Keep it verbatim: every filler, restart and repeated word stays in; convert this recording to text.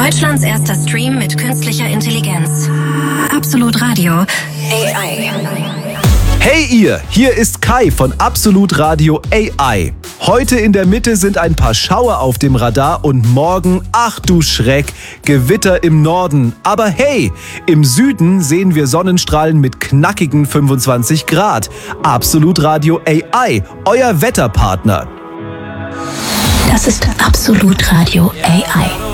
Deutschlands erster Stream mit künstlicher Intelligenz. Absolut Radio A I. Hey ihr, hier ist Kai von Absolut Radio A I. Heute in der Mitte sind ein paar Schauer auf dem Radar und morgen, ach du Schreck, Gewitter im Norden. Aber hey, im Süden sehen wir Sonnenstrahlen mit knackigen fünfundzwanzig Grad. Absolut Radio A I, euer Wetterpartner. Das ist Absolut Radio A I.